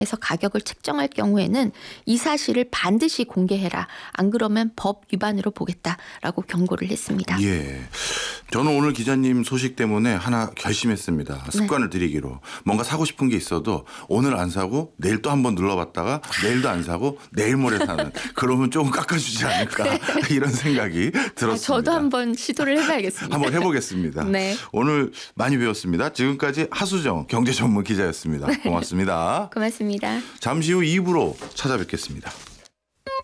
에서 가격을 책정할 경우에는 이 사실을 반드시 공개해라. 안 그러면 법 위반으로 보겠다라고 경고를 했습니다. 예. 저는 오늘 기자님 소식 때문에 하나 결심했습니다. 습관을 들이기로. 뭔가 사고 싶은 게 있어도 오늘 안 사고 내일 또 한번 눌러봤다가 내일도 안 사고 내일 모레 사는. 그러면 조금 깎아주지 않을까 이런 생각이 들었습니다. 저도 한번 시도를 해봐야겠습니다. 한번 해보겠습니다. 네. 오늘 많이 배웠습니다. 지금까지 하수정 경제전문 기자였습니다. 고맙습니다. 고맙습니다. 잠시 후 2부로 찾아뵙겠습니다.